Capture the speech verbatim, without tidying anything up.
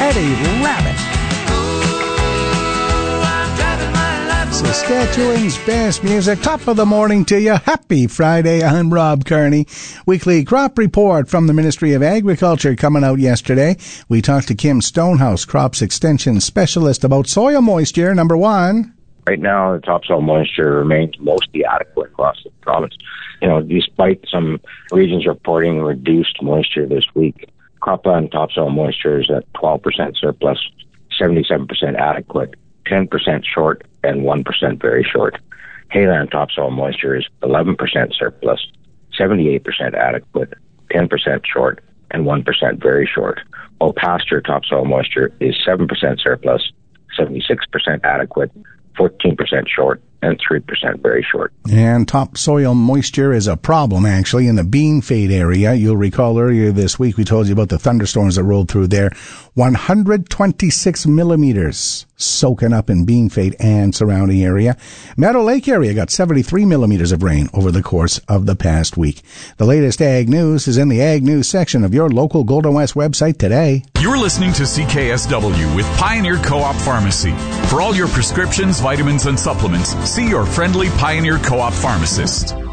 Eddie Rabbitt. Saskatchewan's best music. Top of the morning to you. Happy Friday. I'm Rob Kearney. Weekly crop report from the Ministry of Agriculture coming out yesterday. We talked to Kim Stonehouse, crops extension specialist, about soil moisture. Number one. Right now, the topsoil moisture remains mostly adequate across the province. You know, despite some regions reporting reduced moisture this week, cropland topsoil moisture is at twelve percent surplus, seventy-seven percent adequate, ten percent short, and one percent very short. Hayland topsoil moisture is eleven percent surplus, seventy-eight percent adequate, ten percent short, and one percent very short. While pasture topsoil moisture is seven percent surplus, seventy-six percent adequate, fourteen percent short, and three percent very short. And topsoil moisture is a problem, actually, in the bean fade area. You'll recall earlier this week we told you about the thunderstorms that rolled through there. one hundred twenty-six millimeters soaking up in bean fade and surrounding area. Meadow Lake area got seventy-three millimeters of rain over the course of the past week. The latest Ag News is in the Ag News section of your local Golden West website today. You're listening to C K S W with Pioneer Co-op Pharmacy. For all your prescriptions, vitamins, and supplements, see your friendly Pioneer Co-op pharmacist.